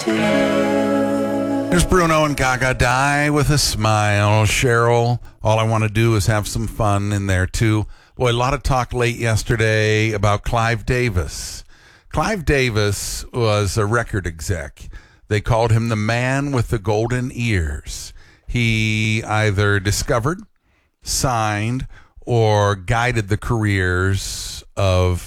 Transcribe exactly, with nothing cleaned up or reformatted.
There's Bruno and Gaga, Die with a Smile. Cheryl, All I Want to Do Is Have Some Fun in there, too. Boy, a lot of talk late yesterday about Clive Davis. Clive Davis was a record exec. They called him the man with the golden ears. He either discovered, signed, or guided the careers of